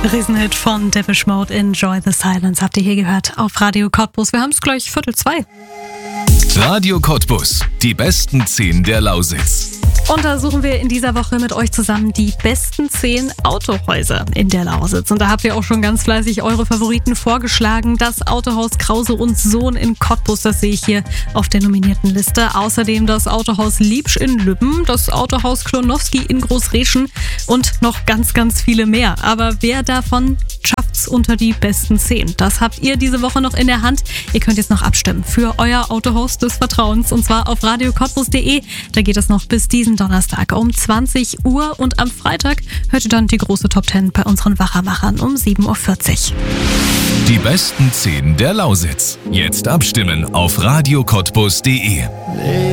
Riesenhit von Depeche Mode, Enjoy the Silence, habt ihr hier gehört auf Radio Cottbus. Wir haben es gleich 1:45. Radio Cottbus, die besten 10 der Lausitz. Und da suchen wir in dieser Woche mit euch zusammen die besten 10 Autohäuser in der Lausitz. Und da habt ihr auch schon ganz fleißig eure Favoriten vorgeschlagen. Das Autohaus Krause und Sohn in Cottbus, das sehe ich hier auf der nominierten Liste. Außerdem das Autohaus Liebsch in Lübben, das Autohaus Klonowski in Großreschen und noch ganz, ganz viele mehr. Aber wer davon schafft's unter die besten 10? Das habt ihr diese Woche noch in der Hand. Ihr könnt jetzt noch abstimmen für euer Autohaus des Vertrauens und zwar auf radiocottbus.de. Da geht es noch bis diesen Donnerstag um 20 Uhr und am Freitag hört ihr dann die große Top 10 bei unseren Wachermachern um 7:40 Uhr. Die besten 10 der Lausitz. Jetzt abstimmen auf radiocottbus.de.